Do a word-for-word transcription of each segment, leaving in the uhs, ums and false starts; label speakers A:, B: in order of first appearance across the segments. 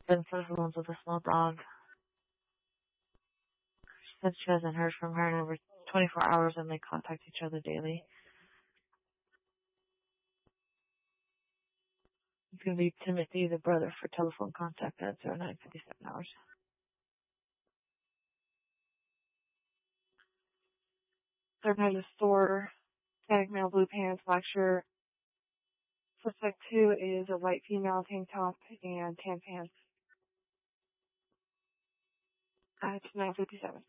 A: Spencer's the ones with a small dog. She said she hasn't heard from her in over twenty-four hours and they contact each other daily. You can be Timothy, the brother, for telephone contact at zero nine fifty-seven hours. Third night of store, static male, blue pants, black shirt. Suspect two is a white female, tank top and tan pants. At nine fifty-seven.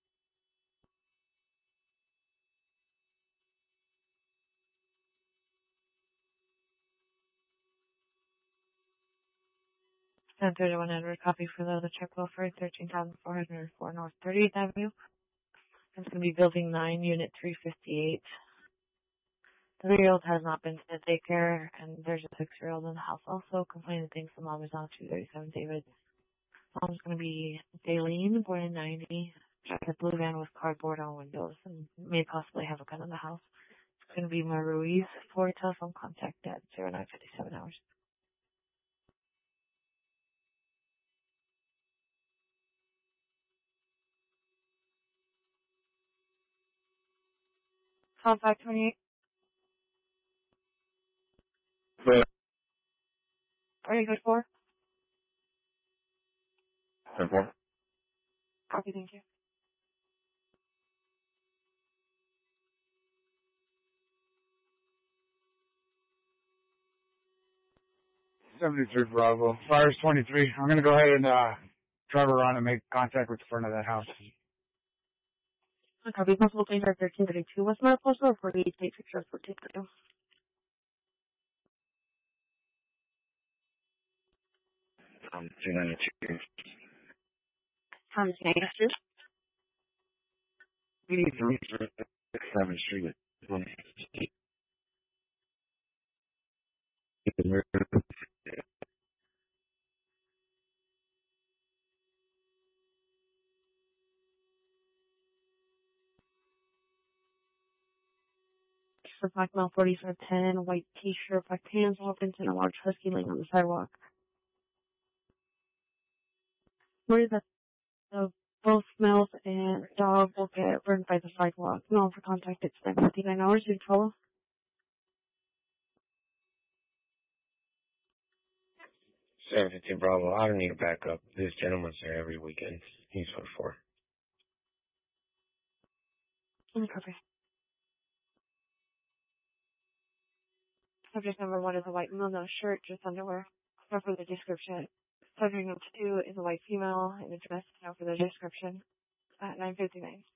A: ten thirty-one Edward, copy for the other check bill for thirteen thousand four hundred four North thirtieth Avenue. It's going to be building nine, unit three fifty-eight. The three-year-old has not been to the daycare, and there's a six-year-old in the house also complaining things the mom is on two thirty-seven David. Mom's going to be Daleen, born in ninety. Drives a blue van with cardboard on windows and may possibly have a gun in the house. It's going to be Maruiz for telephone contact at zero nine fifty-seven hours. Call five twenty-eight.
B: But,
A: Are you good for?
B: ten four.
A: Copy, thank you.
B: seventy-three Bravo. Fires twenty-three. I'm going to go ahead and uh, drive around and make contact with the front of that house.
A: Copy, possible change at thirteen thirty-two West Mile Postal or forty-eight State Picture fourteen thirty-two.
B: Um, two ninety-two.
A: Thomas Nagus, too.
B: We need to reach seventh Street.
A: For black male forty-five ten, white t-shirt, black pants, opens, and a large husky laying on the sidewalk. Where is that? So both males and dog will get burned by the sidewalk. No for contact, it's nine fifty-nine hours. You follow?
C: seventy-two Bravo. I don't need a backup. This gentleman's there every weekend. He's what for.
A: Copy. Subject number one is a white male, no shirt, just underwear. No further description. Subject number two is a white female in a dress. No further description. At nine fifty-nine.